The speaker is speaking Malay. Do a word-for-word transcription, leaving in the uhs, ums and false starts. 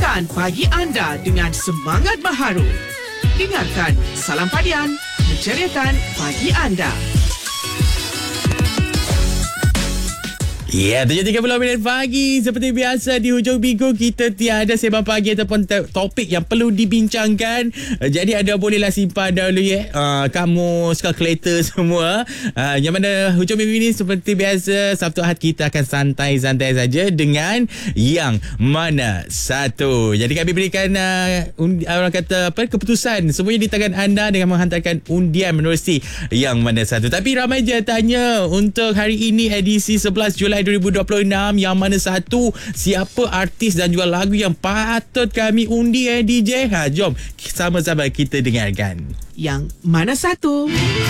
Mulakan pagi anda dengan semangat baharu. Dengarkan Salam Padian, menceriakan pagi anda. Ya, tujuh tiga puluh minit pagi. Seperti biasa di hujung minggu kita tiada sembang pagi ataupun topik yang perlu dibincangkan. Jadi anda bolehlah simpan dahulu ya uh, kamus, kalkulator semua. Uh, yang mana hujung minggu ini seperti biasa Sabtu Ahad kita akan santai-santai saja dengan yang mana satu. Jadi kami berikan uh, undi, orang kata apa keputusan semuanya di tangan anda dengan menghantarkan undian menerusi yang mana satu. Tapi ramai je tanya untuk hari ini edisi sebelas Julai dua ribu dua puluh enam yang mana satu, siapa artis dan juga lagu yang patut kami undi eh D J. Ha, jom sama-sama kita dengarkan. Yang mana satu?